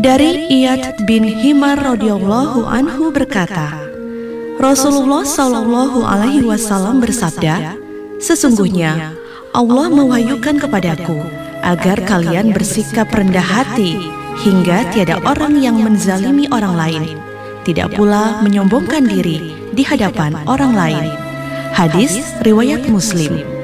Dari Iyad bin Himar radhiyallahu anhu berkata, Rasulullah Shallallahu alaihi wasallam bersabda, sesungguhnya Allah mewahyukan kepadaku agar kalian bersikap rendah hati hingga tiada orang yang menzalimi orang lain, tidak pula menyombongkan diri di hadapan orang lain. Hadis riwayat Muslim.